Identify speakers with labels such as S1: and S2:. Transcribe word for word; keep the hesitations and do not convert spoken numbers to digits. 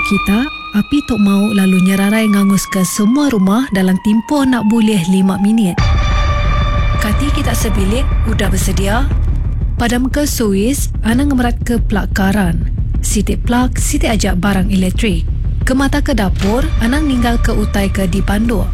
S1: kita, api tok mau lalu nyerarai ngangus ke semua rumah dalam tempoh nak boleh lima minit. Kati kita sebilik, udah bersedia? Padam ke suis, anang ngemerat ke plug karan. Sitik plug, sitik ajak barang elektrik. Ke mata ke dapur, anang ninggal ke utai ke dipandu.